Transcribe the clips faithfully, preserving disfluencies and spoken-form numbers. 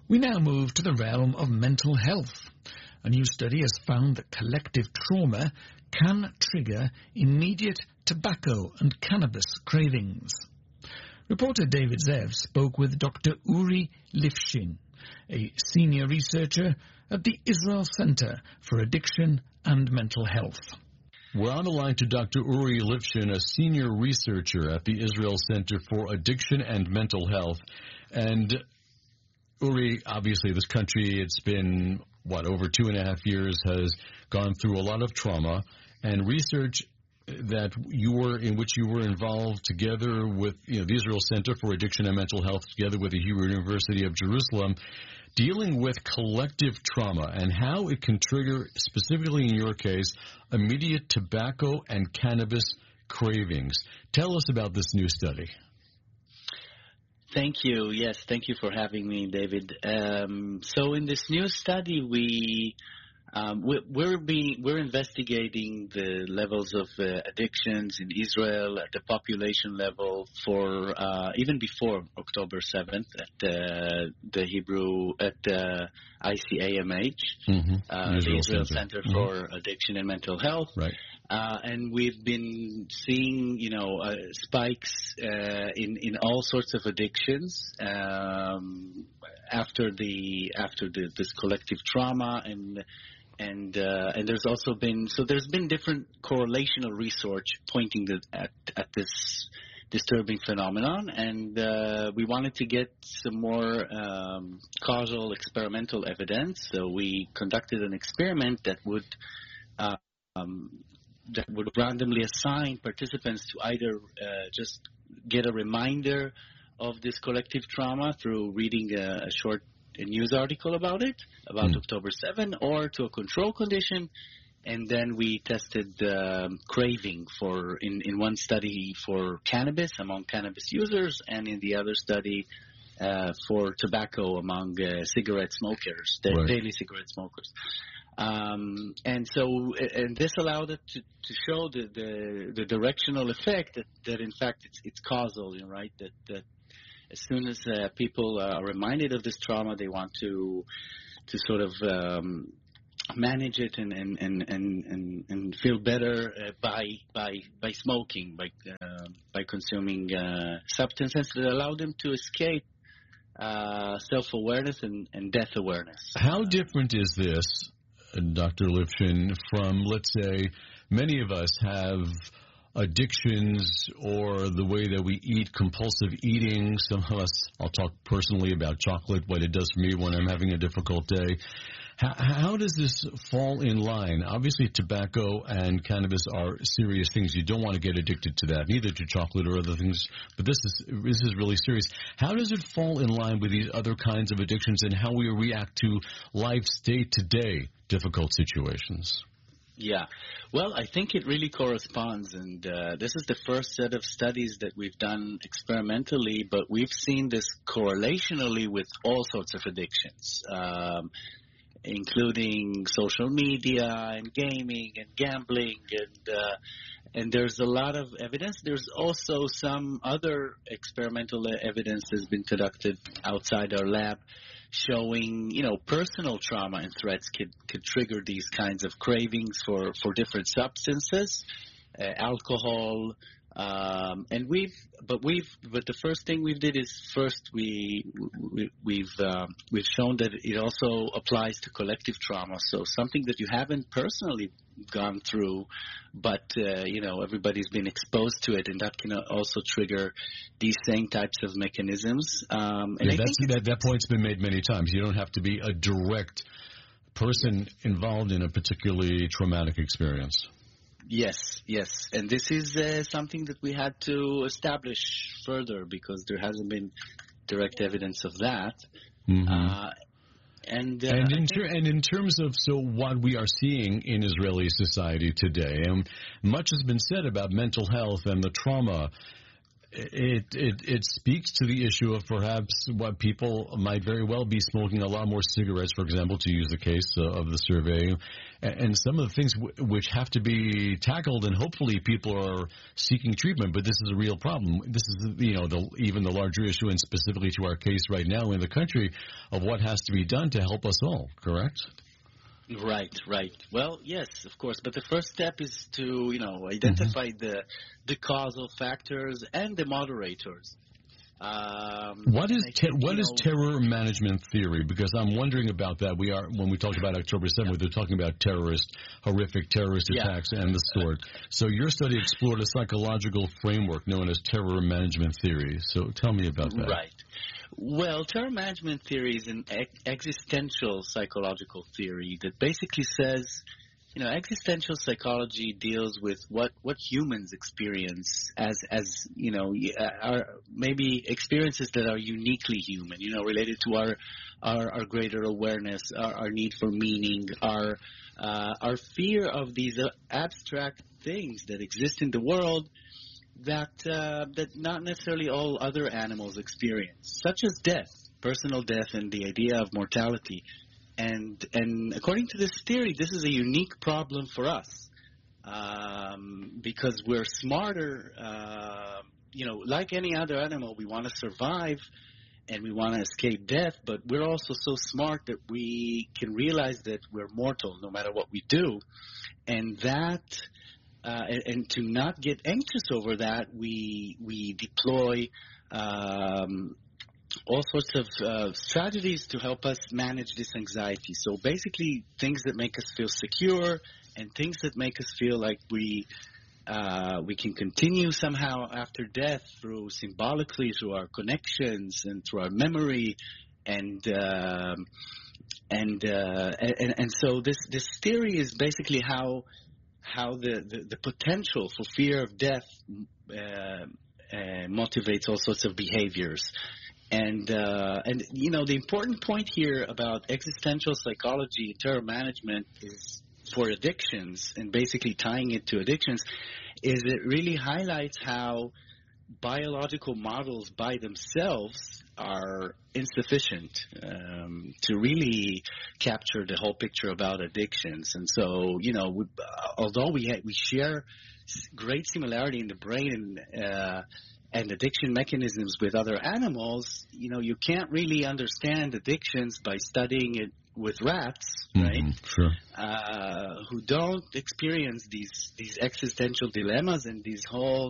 We now move to the realm of mental health. A new study has found that collective trauma can trigger immediate tobacco and cannabis cravings. Reporter David Zev spoke with Doctor Uri Lifshin, a senior researcher at the Israel Center for Addiction and Mental Health. We're on the line to Doctor Uri Lifshin, a senior researcher at the Israel Center for Addiction and Mental Health. And Uri, obviously this country, it's been, what, over two and a half years, has gone through a lot of trauma, and research that you were, in which you were involved together with, you know, the Israel Center for Addiction and Mental Health, together with the Hebrew University of Jerusalem, dealing with collective trauma and how it can trigger, specifically in your case, immediate tobacco and cannabis cravings. Tell us about this new study. Thank you. Yes, thank you for having me, David. Um, so in this new study, we um, we, we're being we're investigating the levels of uh, addictions in Israel at the population level for uh, even before October seventh at uh, the Hebrew at uh, I C A M H, mm-hmm. uh, Israel the Israel Center, Center mm-hmm. for Addiction and Mental Health. Right. Uh, and we've been seeing, you know, uh, spikes uh, in in all sorts of addictions um, after the after the, this collective trauma, and and uh, and there's also been so there's been different correlational research pointing to, at at this disturbing phenomenon, and uh, we wanted to get some more um, causal experimental evidence. So we conducted an experiment that would. Uh, um, that would randomly assign participants to either uh, just get a reminder of this collective trauma through reading a, a short news article about it, about mm. October seventh, or to a control condition. And then we tested um, craving for, in, in one study for cannabis among cannabis users, and in the other study uh, for tobacco among uh, cigarette smokers, the right. daily cigarette smokers. Um, and so, and this allowed it to, to show the, the, the directional effect that, that in fact it's, it's causal, you know, right? That, that as soon as uh, people are reminded of this trauma, they want to, to sort of, um, manage it and, and, and, and, and, and feel better uh, by, by, by smoking, by, uh, by consuming, uh, substances that allow them to escape, uh, self-awareness and, and death awareness. How different is this, Doctor Lifshin, from, let's say, many of us have addictions or the way that we eat, compulsive eating. Some of us, I'll talk personally about chocolate, what it does for me when I'm having a difficult day. How, how does this fall in line? Obviously, tobacco and cannabis are serious things. You don't want to get addicted to that, neither to chocolate or other things. But this is this is really serious. How does it fall in line with these other kinds of addictions and how we react to life's day-to-day difficult situations? Yeah. Well, I think it really corresponds, and uh, this is the first set of studies that we've done experimentally, but we've seen this correlationally with all sorts of addictions. Um, including social media and gaming and gambling, and uh, and there's a lot of evidence. There's also some other experimental evidence that's been conducted outside our lab showing, you know, personal trauma and threats could, could trigger these kinds of cravings for, for different substances, uh, alcohol, Um, and we've, but we've, but the first thing we did is first we, we we've um, we've shown that it also applies to collective trauma. So something that you haven't personally gone through, but uh, you know everybody's been exposed to it, and that can also trigger these same types of mechanisms. Um, and yeah, I that's, think that that point's been made many times. You don't have to be a direct person involved in a particularly traumatic experience. Yes, yes. And this is uh, something that we had to establish further because there hasn't been direct evidence of that. Mm-hmm. Uh, and uh, and, in ter- and in terms of so what we are seeing in Israeli society today, and much has been said about mental health and the trauma. It, it it speaks to the issue of perhaps what people might very well be smoking a lot more cigarettes, for example, to use the case uh, of the survey, and, and some of the things w- which have to be tackled, and hopefully people are seeking treatment. But this is a real problem. This is, you know, the, even the larger issue, and specifically to our case right now in the country, of what has to be done to help us all. Correct? Right, right. Well, yes, of course. But the first step is to, you know, identify mm-hmm. the the causal factors and the moderators. Um, what is te- think, what is know, terror management theory? Because I'm wondering about that. We are when we talk about October seventh, yeah. We're talking about terrorist, horrific terrorist yeah. attacks and the sort. So your study explored a psychological framework known as terror management theory. So tell me about that. Right. Well, terror management theory is an ex- existential psychological theory that basically says, you know, existential psychology deals with what, what humans experience as, as you know, are maybe experiences that are uniquely human, you know, related to our our, our greater awareness, our, our need for meaning, our uh, our fear of these abstract things that exist in the world that uh, that not necessarily all other animals experience, such as death, personal death, and the idea of mortality. And and according to this theory, this is a unique problem for us um, because we're smarter. Uh, you know, like any other animal, we want to survive and we want to escape death, but we're also so smart that we can realize that we're mortal no matter what we do, and that. Uh, and, and to not get anxious over that, we we deploy um, all sorts of uh, strategies to help us manage this anxiety. So basically, things that make us feel secure and things that make us feel like we uh, we can continue somehow after death through symbolically through our connections and through our memory, and um, and, uh, and and so this this theory is basically how. how the, the, the potential for fear of death uh, uh, motivates all sorts of behaviors. And, uh, and you know, the important point here about existential psychology and terror management is for addictions, and basically tying it to addictions, is it really highlights how biological models by themselves are insufficient um, to really capture the whole picture about addictions. And so, you know, we, uh, although we ha- we share great similarity in the brain and uh, and addiction mechanisms with other animals, you know, you can't really understand addictions by studying it with rats, mm-hmm, right? Sure. Uh, who don't experience these these existential dilemmas and these whole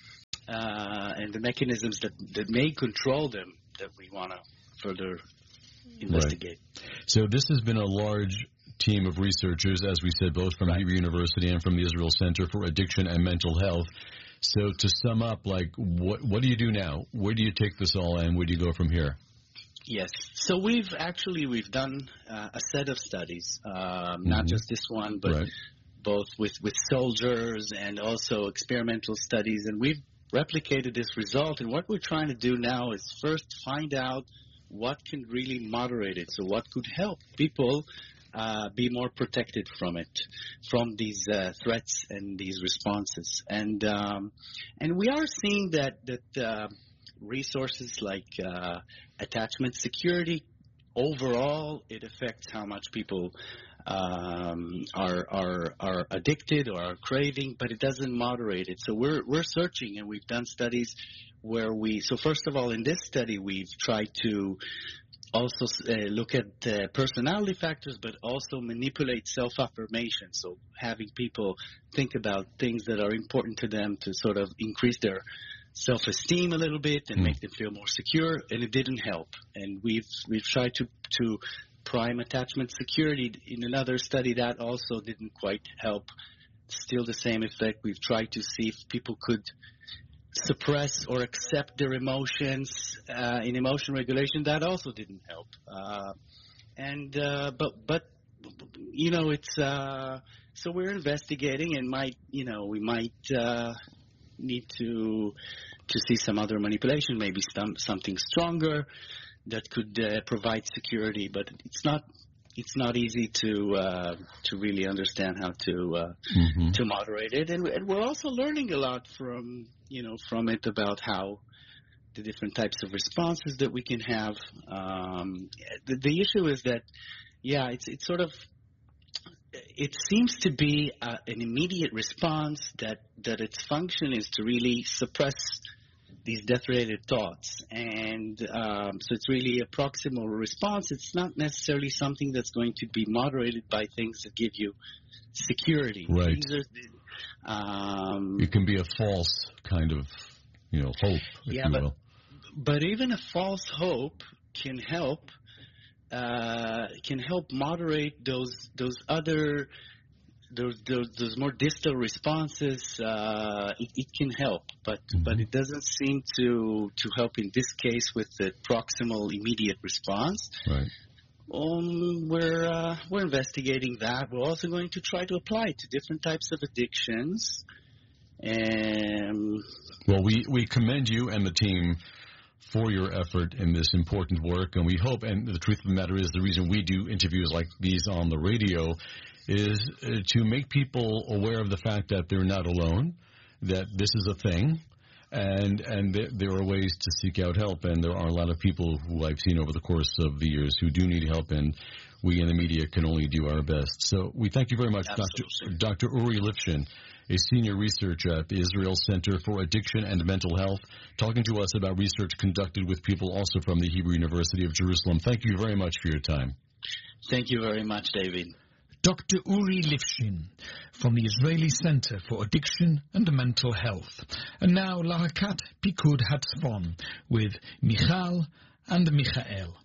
uh, and the mechanisms that, that may control them that we want to further investigate. Right. So this has been a large team of researchers, as we said, both from right. Hebrew University and from the Israel Center for Addiction and Mental Health. So to sum up, like, what what do you do now? Where do you take this all, and where do you go from here? Yes. So we've actually, we've done uh, a set of studies, um, mm-hmm. not just this one, but right. both with, with soldiers and also experimental studies. And we've replicated this result. And what we're trying to do now is first find out what can really moderate it. So what could help people uh, be more protected from it, from these uh, threats and these responses. And um, and we are seeing that, that uh, resources like uh, attachment security, overall, it affects how much people um, are are are addicted or are craving, but it doesn't moderate it. So we're we're searching, and we've done studies where we. So first of all, in this study, we've tried to also uh, look at uh, personality factors, but also manipulate self-affirmation. So having people think about things that are important to them to sort of increase their self-esteem a little bit and mm. make them feel more secure, and it didn't help. And we've we've tried to to prime attachment security in another study that also didn't quite help. Still the same effect. We've tried to see if people could suppress or accept their emotions uh, in emotion regulation. That also didn't help. Uh, and uh, but but you know it's uh, so we're investigating and might you know we might. Uh, need to to see some other manipulation, maybe some something stronger that could uh, provide security, but it's not it's not easy to uh, to really understand how to uh, mm-hmm. to moderate it. And, and we're also learning a lot from you know, from it about how the different types of responses that we can have. Um, the, the issue is that, yeah, it's it's sort of, it seems to be uh, an immediate response that, that its function is to really suppress these death-related thoughts. And um, so it's really a proximal response. It's not necessarily something that's going to be moderated by things that give you security. Right. These are, um, it can be a false kind of, you know, hope, if yeah, you but, will. But even a false hope can help uh, can help moderate those those other those those, those more distal responses. Uh, it, it can help, but mm-hmm. but it doesn't seem to to help in this case with the proximal immediate response. Right. Um, we're uh, we're investigating that. We're also going to try to apply it to different types of addictions. And well, we we commend you and the team for your effort in this important work, and we hope, and the truth of the matter is, the reason we do interviews like these on the radio is uh, to make people aware of the fact that they're not alone, that this is a thing, and and th- there are ways to seek out help, and there are a lot of people who I've seen over the course of the years who do need help, and we in the media can only do our best. So we thank you very much, Doctor Doctor Uri Lifshin, a senior researcher at the Israel Center for Addiction and Mental Health, talking to us about research conducted with people also from the Hebrew University of Jerusalem. Thank you very much for your time. Thank you very much, David. Doctor Uri Lifshin from the Israeli Center for Addiction and Mental Health. And now, Lahakat Pikud Hatzfon with Michal and Michael.